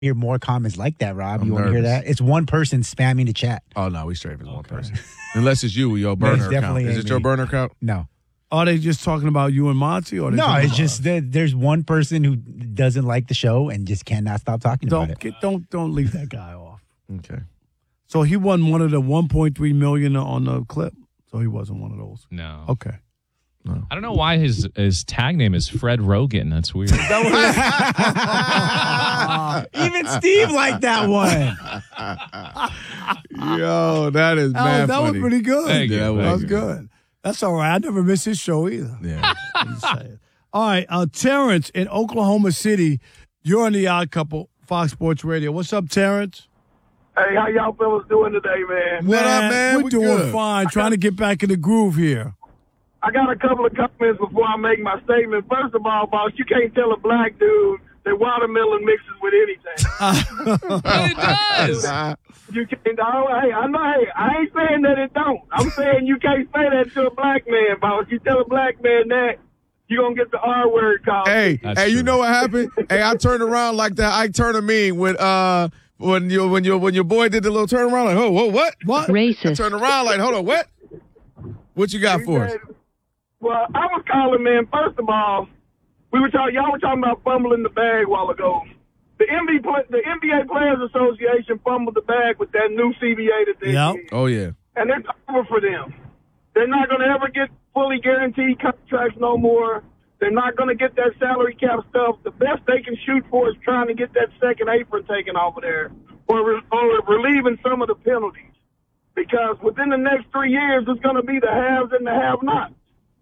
hear more comments like that, Rob. I'm You want to hear nervous. that? It's one person spamming the chat. Oh, no, we straight if it's one person. Unless it's you, your burner account. definitely Is ain't it your me. burner account? No. Are they just talking about you and Monty? Or No, it's just that there's one person who doesn't like the show and just cannot stop talking about it. Don't leave that guy off. Okay. So he won one of the $1.3 million on the clip. So he wasn't one of those. No. Okay. I don't know why his tag name is Fred Rogan. That's weird. Even Steve liked that one. Yo, that is mad that was funny. pretty good. Thank you. That was Thank you. good. That's all right. I never missed his show either. Yeah. Just saying. All right, Terrence in Oklahoma City. You're on the Odd Couple, Fox Sports Radio. What's up, Terrence? Hey, how y'all fellas doing today, man? What up, man? We're We doing good. fine. Trying to get back in the groove here. I got a couple of comments before I make my statement. First of all, boss, you can't tell a black dude that watermelon mixes with anything. But it does. You can't. Hey, I know. Hey, I ain't saying that it don't. I'm saying you can't say that to a black man, boss. You tell a black man that, you're gonna get the R word called. Hey, That's you true. know what happened? Hey, I turned around like that Ike Turner meme with when your boy did the little turnaround, like, oh, whoa, what? What? I Racist. turned around like, hold on, what? What you got for us? Well, I was calling, man. First of all, y'all were talking about fumbling the bag a while ago. The NBA Players Association fumbled the bag with that new CBA that they Yep. did. Oh, yeah. And it's over for them. They're not going to ever get fully guaranteed contracts no more. They're not going to get that salary cap stuff. The best they can shoot for is trying to get that second apron taken off of there or relieving some of the penalties. Because within the next 3 years, it's going to be the haves and the have-nots.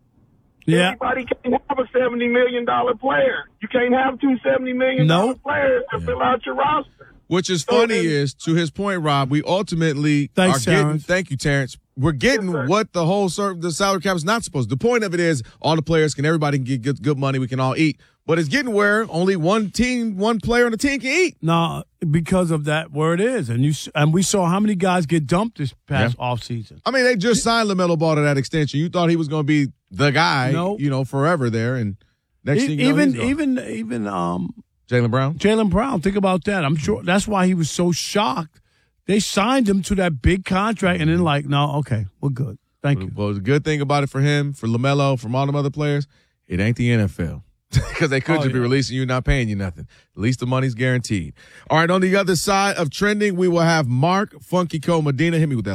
Yeah. Everybody can't have a $70 million player. You can't have two $70 million Nope. players to fill out your roster. Which is So funny then- is, to his point, Rob, we ultimately Thanks, are getting, Terrence. thank you, Terrence, we're getting sir. what the whole the salary cap is not supposed to. The point of it is all the players everybody can get good money, we can all eat. But it's getting where only one player on the team can eat. No, because of that, where it is. And we saw how many guys get dumped this past offseason. I mean, they just signed LaMelo Ball to that extension. You thought he was going to be the guy, Nope. forever there. And next thing you know, he's gone. Even Jaylen Brown? Jaylen Brown, think about that. I'm sure that's why he was so shocked. They signed him to that big contract and then like, no, okay, we're good. Thank you. Well, the good thing about it for him, for LaMelo, from all them other players, it ain't the NFL. Because they could just be releasing you, not paying you nothing. At least the money's guaranteed. All right, on the other side of trending, we will have Mark Funky Cole Medina. Hit me with that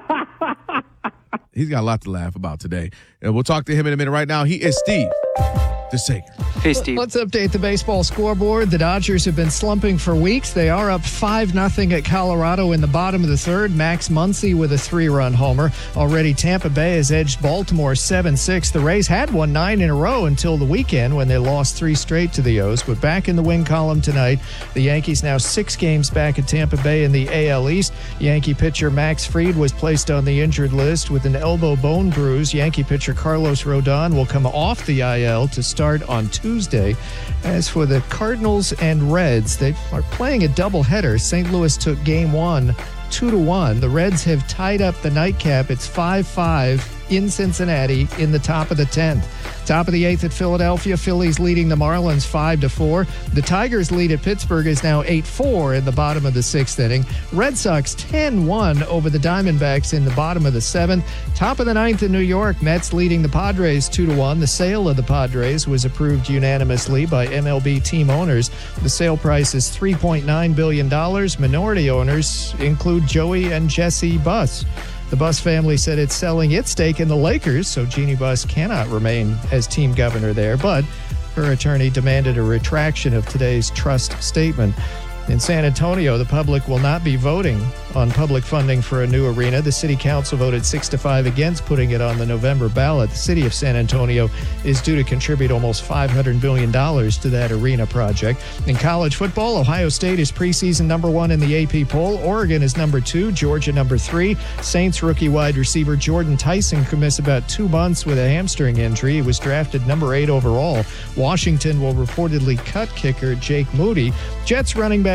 laugh. He's got a lot to laugh about today. And we'll talk to him in a minute. Right now, he is Steve DeSager. Hey, Steve. Let's update the baseball scoreboard. The Dodgers have been slumping for weeks. They are up 5-0 at Colorado in the bottom of the third. Max Muncy with a 3-run homer. Already Tampa Bay has edged Baltimore 7-6. The Rays had won 9 in a row until the weekend when they lost 3 straight to the O's. But back in the win column tonight, the Yankees now 6 games back at Tampa Bay in the AL East. Yankee pitcher Max Fried was placed on the injured list with an elbow bone bruise. Yankee pitcher Carlos Rodon will come off the IL to start on Tuesday. As for the Cardinals and Reds, they are playing a doubleheader. St. Louis took game 1 2-1. The Reds have tied up the nightcap. It's 5-5 in Cincinnati in the top of the 10th. Top of the 8th at Philadelphia. Phillies leading the Marlins 5-4. The Tigers lead at Pittsburgh is now 8-4 in the bottom of the 6th inning. Red Sox 10-1 over the Diamondbacks in the bottom of the 7th. Top of the 9th in New York. Mets leading the Padres 2-1. The sale of the Padres was approved unanimously by MLB team owners. The sale price is $3.9 billion. Minority owners include Joey and Jesse Buss. The Buss family said it's selling its stake in the Lakers, so Jeannie Buss cannot remain as team governor there, but her attorney demanded a retraction of today's trust statement. In San Antonio, the public will not be voting on public funding for a new arena. The city council voted 6-5 against putting it on the November ballot. The city of San Antonio is due to contribute almost $500 million to that arena project. In college football, Ohio State is preseason number 1 in the AP poll. Oregon is number 2, Georgia number 3. Saints rookie wide receiver Jordan Tyson could miss about 2 months with a hamstring injury. He was drafted number 8 overall. Washington will reportedly cut kicker Jake Moody. Jets running back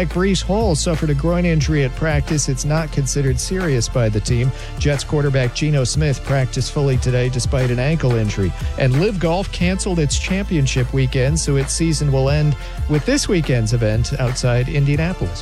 quarterback Breece Hall suffered a groin injury at practice. It's not considered serious by the team. Jets quarterback Geno Smith practiced fully today despite an ankle injury. And Live Golf canceled its championship weekend, so its season will end with this weekend's event outside Indianapolis.